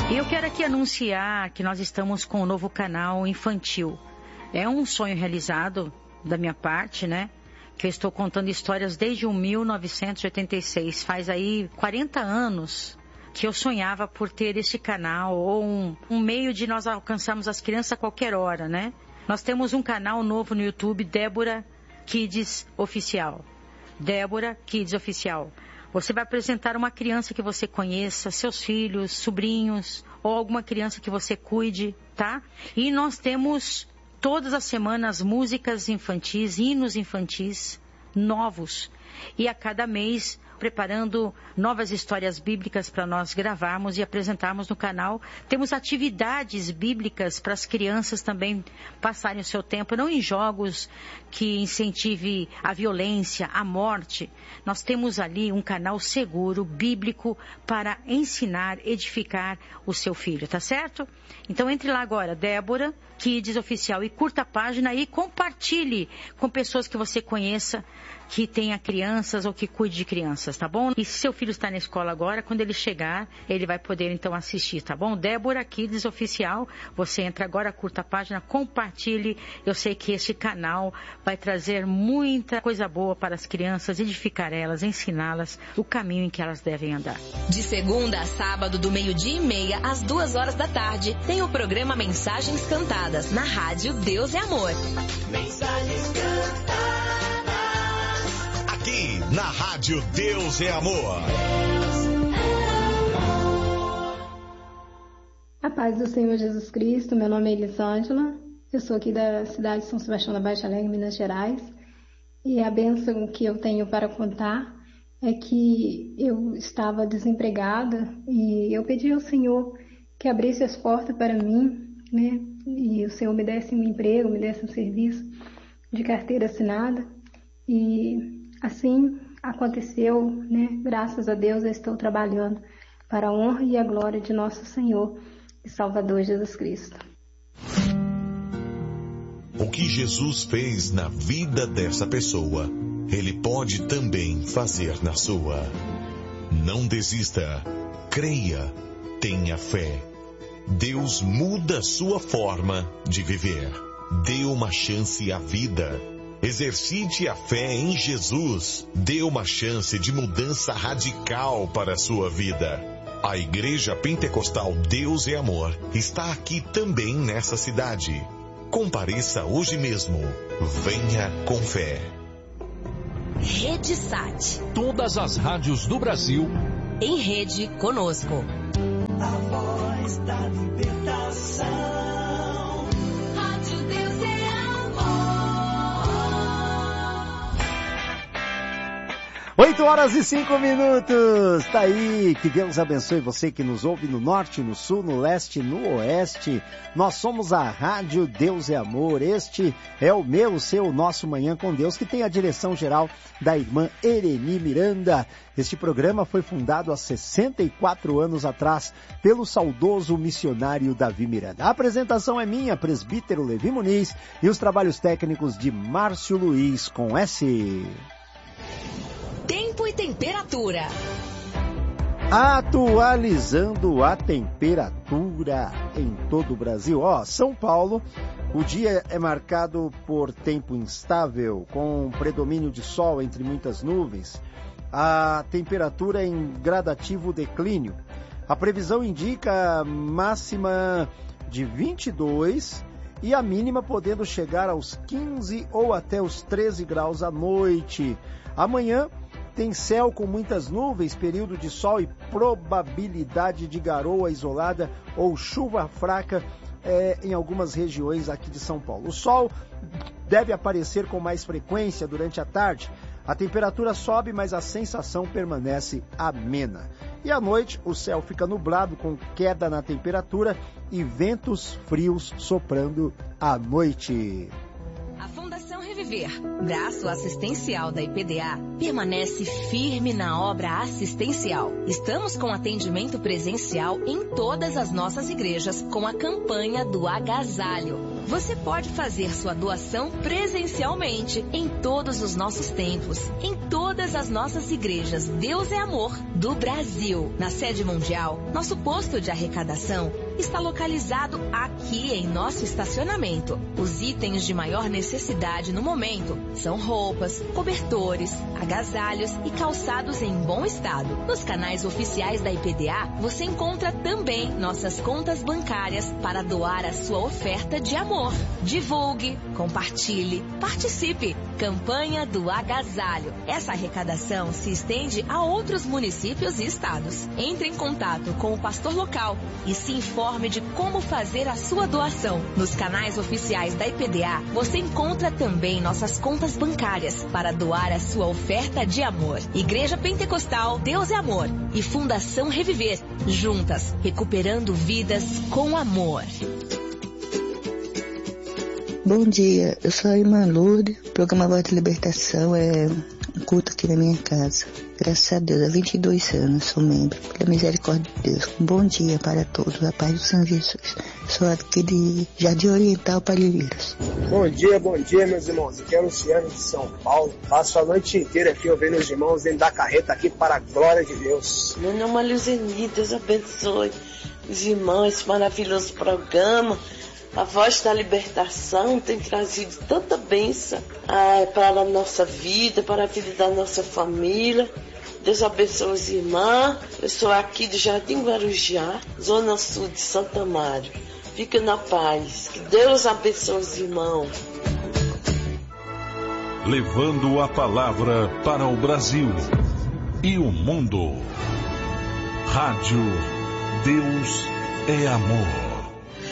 E eu quero aqui anunciar que nós estamos com um novo canal infantil. É um sonho realizado da minha parte, né? Que eu estou contando histórias desde 1986. Faz aí 40 anos que eu sonhava por ter este canal ou um meio de nós alcançarmos as crianças a qualquer hora, né? Nós temos um canal novo no YouTube, Débora Kids Oficial. Débora Kids Oficial. Você vai apresentar uma criança que você conheça, seus filhos, sobrinhos, ou alguma criança que você cuide, tá? E nós temos todas as semanas músicas infantis, hinos infantis novos. E a cada mês preparando novas histórias bíblicas para nós gravarmos e apresentarmos no canal. Temos atividades bíblicas para as crianças também passarem o seu tempo, não em jogos que incentive a violência, a morte. Nós temos ali um canal seguro, bíblico, para ensinar, edificar o seu filho, tá certo? Então entre lá agora, Débora Kids Oficial, e curta a página e compartilhe com pessoas que você conheça, que tenha crianças ou que cuide de crianças, tá bom? E se seu filho está na escola agora, quando ele chegar, ele vai poder então assistir, tá bom? Débora Kids Oficial, você entra agora, curta a página, compartilhe. Eu sei que este canal vai trazer muita coisa boa para as crianças, edificar elas, ensiná-las o caminho em que elas devem andar. De segunda a sábado, do 12:30 às 2h da tarde, tem o programa Mensagens Cantadas, na rádio Deus é Amor. Mensagens cantadas. Aqui na rádio Deus é Amor. A paz do Senhor Jesus Cristo, meu nome é Elisângela, eu sou aqui da cidade de São Sebastião da Baixa Alegre, Minas Gerais, e a bênção que eu tenho para contar é que eu estava desempregada e eu pedi ao Senhor que abrisse as portas para mim, né, e o Senhor me desse um emprego, me desse um serviço de carteira assinada, e assim aconteceu, né? Graças a Deus eu estou trabalhando para a honra e a glória de nosso Senhor e Salvador Jesus Cristo. O que Jesus fez na vida dessa pessoa, Ele pode também fazer na sua. Não desista, creia, tenha fé. Deus muda sua forma de viver. Dê uma chance à vida. Exercite a fé em Jesus. Dê uma chance de mudança radical para a sua vida. A Igreja Pentecostal Deus é Amor está aqui também nessa cidade. Compareça hoje mesmo. Venha com fé. Rede Sat. Todas as rádios do Brasil em rede conosco. A voz da libertação. Rádio Deus é Amor. 8h05. Tá aí, que Deus abençoe você que nos ouve no norte, no sul, no leste, no oeste. Nós somos a Rádio Deus é Amor. Este é o meu, o seu, o nosso Manhã com Deus, que tem a direção geral da irmã Ereni Miranda. Este programa foi fundado há 64 anos atrás pelo saudoso missionário Davi Miranda. A apresentação é minha, presbítero Levi Muniz, e os trabalhos técnicos de Márcio Luiz com S. Tempo e temperatura. Atualizando a temperatura em todo o Brasil. São Paulo, o dia é marcado por tempo instável, com predomínio de sol entre muitas nuvens. A temperatura em gradativo declínio. A previsão indica máxima de 22 e a mínima podendo chegar aos 15 ou até os 13 graus à noite. Amanhã tem céu com muitas nuvens, período de sol e probabilidade de garoa isolada ou chuva fraca em algumas regiões aqui de São Paulo. O sol deve aparecer com mais frequência durante a tarde. A temperatura sobe, mas a sensação permanece amena. E à noite, o céu fica nublado, com queda na temperatura e ventos frios soprando à noite. A Fundação Reviver, braço assistencial da IPDA, permanece firme na obra assistencial. Estamos com atendimento presencial em todas as nossas igrejas com a campanha do agasalho. Você pode fazer sua doação presencialmente em todos os nossos templos, em todas as nossas igrejas Deus é Amor do Brasil. Na sede mundial, nosso posto de arrecadação está localizado aqui em nosso estacionamento. Os itens de maior necessidade no momento são roupas, cobertores, agasalhos e calçados em bom estado. Nos canais oficiais da IPDA, você encontra também nossas contas bancárias para doar a sua oferta de amor. Divulgue, compartilhe, participe. Campanha do Agasalho. Essa arrecadação se estende a outros municípios e estados. Entre em contato com o pastor local e se informe de como fazer a sua doação. Nos canais oficiais da IPDA, você encontra também nossas contas bancárias para doar a sua oferta de amor. Igreja Pentecostal Deus é Amor e Fundação Reviver. Juntas, recuperando vidas com amor. Bom dia, eu sou a irmã Lourdes, o programa Voz da Libertação é um culto aqui na minha casa. Graças a Deus, há 22 anos sou membro, pela misericórdia de Deus. Um bom dia para todos, a paz do Senhor Jesus. Sou aqui de Jardim Oriental, Palheiros. Bom dia, meus irmãos. Aqui é o Luciano de São Paulo. Passo a noite inteira aqui ouvindo os irmãos dentro da carreta aqui para a glória de Deus. Meu nome é Luzeni, Deus abençoe os irmãos, esse maravilhoso programa. A Voz da Libertação tem trazido tanta bênção para a nossa vida, para a vida da nossa família. Deus abençoe os irmãos. Eu sou aqui do Jardim Guarujá, Zona Sul de Santo Amaro. Fica na paz. Que Deus abençoe os irmãos. Levando a palavra para o Brasil e o mundo. Rádio Deus é Amor.